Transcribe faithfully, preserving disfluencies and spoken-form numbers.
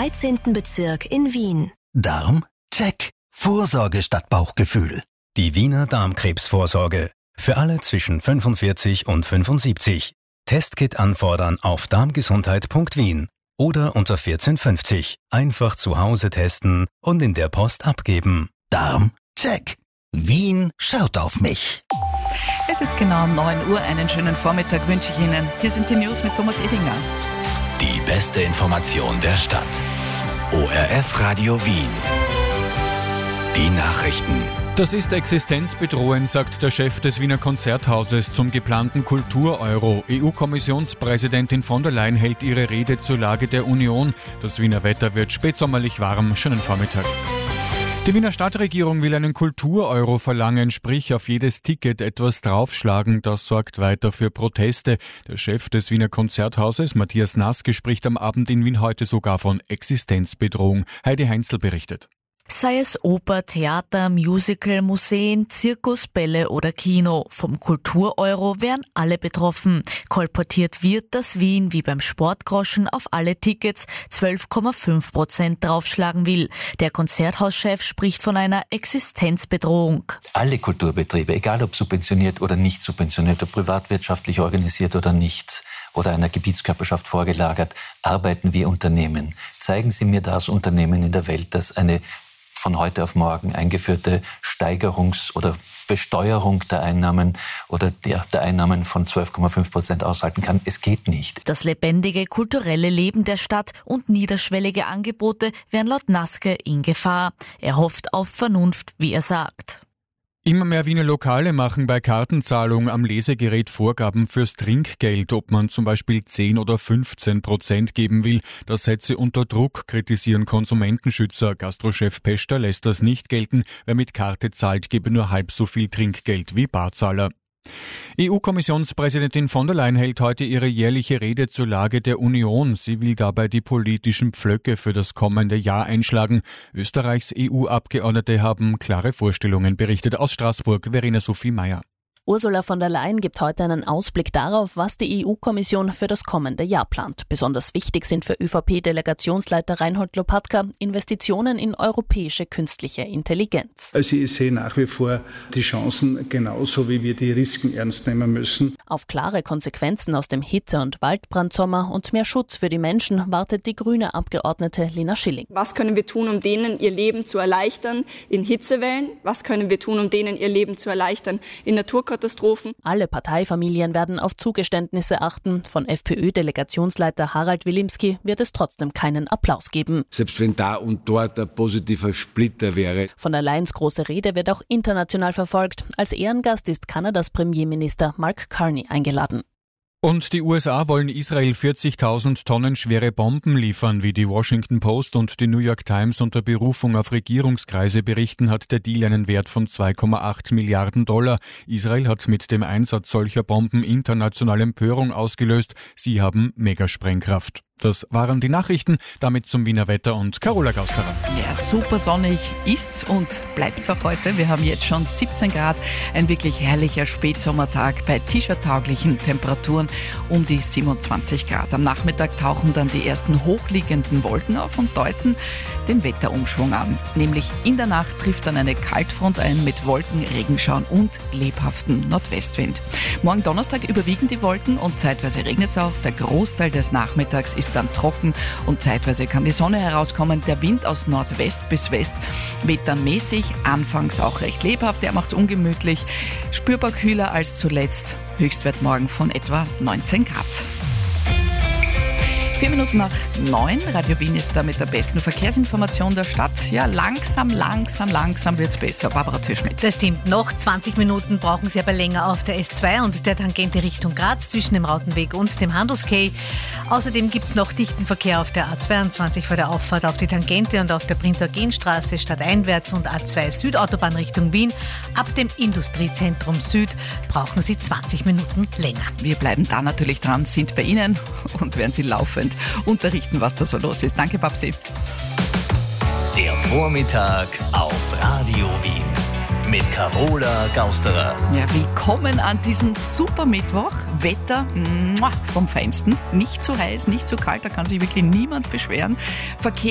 dreizehnten Bezirk in Wien. Darm? Check. Vorsorge statt Bauchgefühl. Die Wiener Darmkrebsvorsorge. Für alle zwischen fünfundvierzig und fünfundsiebzig. Testkit anfordern auf darmgesundheit punkt wien oder unter vierzehn fünfzig. Einfach zu Hause testen und in der Post abgeben. Darm? Check. Wien schaut auf mich. Es ist genau neun Uhr. Einen schönen Vormittag wünsche ich Ihnen. Hier sind die News mit Thomas Edinger. Die beste Information der Stadt. O R F Radio Wien. Die Nachrichten. Das ist existenzbedrohend, sagt der Chef des Wiener Konzerthauses zum geplanten Kultur-Euro. E U-Kommissionspräsidentin von der Leyen hält ihre Rede zur Lage der Union. Das Wiener Wetter wird spätsommerlich warm. Schönen Vormittag. Die Wiener Stadtregierung will einen Kultur-Euro verlangen, sprich auf jedes Ticket etwas draufschlagen. Das sorgt weiter für Proteste. Der Chef des Wiener Konzerthauses, Matthias Naske, spricht am Abend in Wien heute sogar von Existenzbedrohung. Heidi Heinzel berichtet. Sei es Oper, Theater, Musical, Museen, Zirkus, Bälle oder Kino. Vom Kultur-Euro wären alle betroffen. Kolportiert wird, dass Wien wie beim Sportgroschen auf alle Tickets zwölf Komma fünf Prozent draufschlagen will. Der Konzerthauschef spricht von einer Existenzbedrohung. Alle Kulturbetriebe, egal ob subventioniert oder nicht subventioniert, ob privatwirtschaftlich organisiert oder nicht, oder einer Gebietskörperschaft vorgelagert, arbeiten wir Unternehmen. Zeigen Sie mir das Unternehmen in der Welt, das eine von heute auf morgen eingeführte Steigerungs- oder Besteuerung der Einnahmen oder der, der Einnahmen von zwölf Komma fünf Prozent aushalten kann. Es geht nicht. Das lebendige kulturelle Leben der Stadt und niederschwellige Angebote wären laut Naske in Gefahr. Er hofft auf Vernunft, wie er sagt. Immer mehr Wiener Lokale machen bei Kartenzahlung am Lesegerät Vorgaben fürs Trinkgeld, ob man zum Beispiel zehn oder fünfzehn Prozent geben will. Das setze unter Druck, kritisieren Konsumentenschützer. Gastrochef Pester lässt das nicht gelten. Wer mit Karte zahlt, gebe nur halb so viel Trinkgeld wie Barzahler. E U-Kommissionspräsidentin von der Leyen hält heute ihre jährliche Rede zur Lage der Union. Sie will dabei die politischen Pflöcke für das kommende Jahr einschlagen. Österreichs E U-Abgeordnete haben klare Vorstellungen, berichtet aus Straßburg Verena Sophie Meyer. Ursula von der Leyen gibt heute einen Ausblick darauf, was die E U-Kommission für das kommende Jahr plant. Besonders wichtig sind für ÖVP-Delegationsleiter Reinhold Lopatka Investitionen in europäische künstliche Intelligenz. Also ich sehe nach wie vor die Chancen genauso, wie wir die Risiken ernst nehmen müssen. Auf klare Konsequenzen aus dem Hitze- und Waldbrandsommer und mehr Schutz für die Menschen wartet die grüne Abgeordnete Lena Schilling. Was können wir tun, um denen ihr Leben zu erleichtern in Hitzewellen? Was können wir tun, um denen ihr Leben zu erleichtern in Naturkatastrophen? Katastrophen. Alle Parteifamilien werden auf Zugeständnisse achten. Von FPÖ-Delegationsleiter Harald Wilimski wird es trotzdem keinen Applaus geben. Selbst wenn da und dort ein positiver Splitter wäre. Von der Leyens große Rede wird auch international verfolgt. Als Ehrengast ist Kanadas Premierminister Mark Carney eingeladen. Und die U S A wollen Israel vierzigtausend Tonnen schwere Bomben liefern. Wie die Washington Post und die New York Times unter Berufung auf Regierungskreise berichten, hat der Deal einen Wert von zwei Komma acht Milliarden Dollar. Israel hat mit dem Einsatz solcher Bomben internationale Empörung ausgelöst. Sie haben Megasprengkraft. Das waren die Nachrichten, damit zum Wiener Wetter und Carola Gausterer. Ja, super sonnig ist's und bleibt's auch heute. Wir haben jetzt schon siebzehn Grad, ein wirklich herrlicher Spätsommertag bei T-Shirt-tauglichen Temperaturen um die siebenundzwanzig Grad. Am Nachmittag tauchen dann die ersten hochliegenden Wolken auf und deuten den Wetterumschwung an. Nämlich in der Nacht trifft dann eine Kaltfront ein mit Wolken, Regenschauern und lebhaften Nordwestwind. Morgen Donnerstag überwiegen die Wolken und zeitweise regnet's auch. Der Großteil des Nachmittags ist dann trocken und zeitweise kann die Sonne herauskommen. Der Wind aus Nordwest bis West weht dann mäßig, anfangs auch recht lebhaft, der macht's ungemütlich, spürbar kühler als zuletzt. Höchstwert morgen von etwa neunzehn Grad. Vier Minuten nach neun. Radio Wien ist da mit der besten Verkehrsinformation der Stadt. Ja, langsam, langsam, langsam wird's besser. Barbara Türschmidt. Das stimmt. Noch zwanzig Minuten brauchen Sie aber länger auf der S zwei und der Tangente Richtung Graz zwischen dem Rautenweg und dem Handelskay. Außerdem gibt's noch dichten Verkehr auf der A zweiundzwanzig vor der Auffahrt auf die Tangente und auf der Prinz-Eugen-Straße stadteinwärts und A zwei Südautobahn Richtung Wien. Ab dem Industriezentrum Süd brauchen Sie zwanzig Minuten länger. Wir bleiben da natürlich dran, sind bei Ihnen und werden Sie laufend unterrichten, was da so los ist. Danke, Babsi. Der Vormittag auf Radio Wien mit Carola Gausterer. Ja, willkommen an diesem super Mittwoch. Wetter muah, vom Feinsten. Nicht zu heiß, nicht zu kalt, da kann sich wirklich niemand beschweren. Verkehr